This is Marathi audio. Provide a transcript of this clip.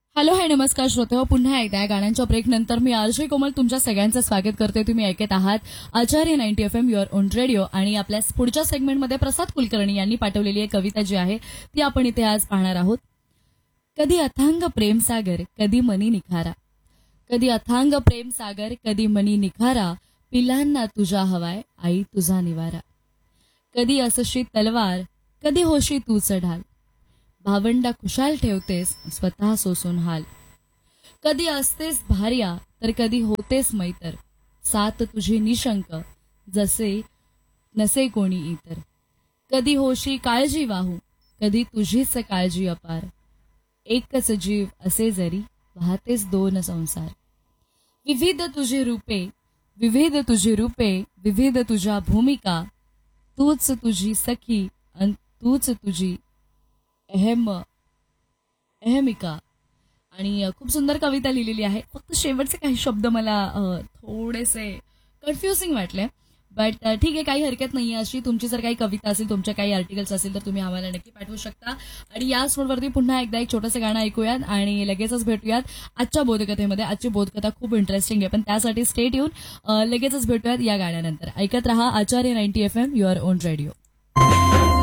हॅलो हाय नमस्कार श्रोते पुन्हा एकदा या गाण्यांच्या ब्रेक नंतर मी आरजे कोमल तुमच्या सगळ्यांचं स्वागत करते. तुम्ही ऐकत आहात आचार्य 90 FM युअर ओन रेडिओ. आणि आपल्या पुढच्या सेगमेंटमध्ये प्रसाद कुलकर्णी यांनी पाठवलेली एक कविता जी आहे ती आपण इथे आज पाहणार आहोत. कधी अथांग प्रेमसागर कधी मनी निखारा, कधी अथांग प्रेमसागर कधी मनी निखारा, पिलांना तुझा हवाय आई तुझा निवारा. कधी असशी तलवार कधी होशी तू चढाल, भावंडा खुशाल ठेवतेस स्वतः सोसून हाल. कधी असतेस भार्या तर कधी होतेस मैतर, साथ तुझी निशंक जसे नसे कोणी इतर. कधी होशी काळजी वाहू कधी तुझीच काळजी अपार, एकच जीव असे जरी वाहतेस दोन संसार. विविध तुझी रूपे विविध तुझी रूपे विविध तुझ्या भूमिका, तूच तुझी सखी अन तूच तुझी अहमिका. आणि खूप सुंदर कविता लिहिलेली आहे. फक्त शेवटचे काही शब्द मला थोडेसे कन्फ्युजिंग वाटले, बट ठीक आहे, काही हरकत नाही. अशी तुमची जर काही कविता असेल, तुमच्या काही आर्टिकल्स असेल तर तुम्ही आम्हाला नक्की पाठवू शकता. आणि या स्टोरवरती पुन्हा एकदा एक छोटंसं गाणं ऐकूयात आणि लगेचच भेटूयात आजच्या बोधकथेमध्ये. आजची बोधकथा खूप इंटरेस्टिंग आहे, पण त्यासाठी स्टे ट्यून. लगेचच भेटूयात या गाण्यानंतर. ऐकत रहा आचार्य 90 FM युअर ओन रेडिओ.